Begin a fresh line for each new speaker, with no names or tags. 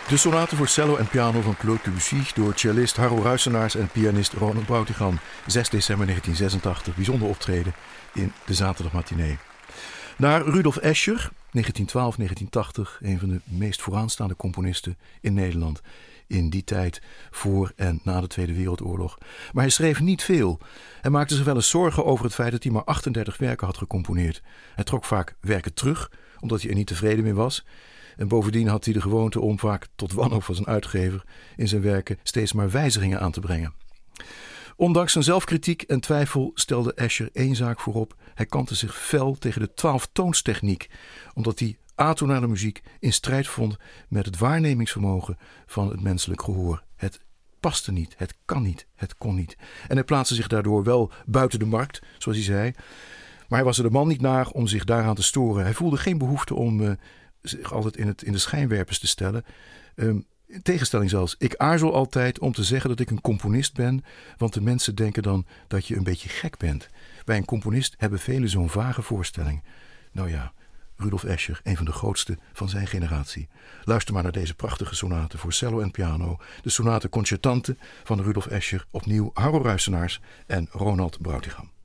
De sonate voor cello en piano van Claude Debussy door cellist Harro Ruijsenaars en pianist Ronald Brautigam. 6 december 1986, bijzonder optreden in de zaterdagmatinee. Naar Rudolf Escher, 1912-1980, een van de meest vooraanstaande componisten in Nederland. In die tijd voor en na de Tweede Wereldoorlog. Maar hij schreef niet veel. Hij maakte zich wel eens zorgen over het feit dat hij maar 38 werken had gecomponeerd. Hij trok vaak werken terug, omdat hij er niet tevreden mee was. En bovendien had hij de gewoonte om vaak tot wanhoop van zijn uitgever in zijn werken steeds maar wijzigingen aan te brengen. Ondanks zijn zelfkritiek en twijfel stelde Escher één zaak voorop. Hij kantte zich fel tegen de 12-toonstechniek, omdat hij atonale muziek in strijd vond met het waarnemingsvermogen van het menselijk gehoor. Het paste niet, het kan niet, het kon niet. En hij plaatste zich daardoor wel buiten de markt, zoals hij zei. Maar hij was er de man niet naar om zich daaraan te storen. Hij voelde geen behoefte om zich altijd in de schijnwerpers te stellen. In tegenstelling zelfs. Ik aarzel altijd om te zeggen dat ik een componist ben, want de mensen denken dan dat je een beetje gek bent. Bij een componist hebben velen zo'n vage voorstelling. Nou ja, Rudolf Escher, een van de grootste van zijn generatie. Luister maar naar deze prachtige sonate voor cello en piano. De sonate concertante van Rudolf Escher, opnieuw Harro Ruijsenaars en Ronald Brautigam.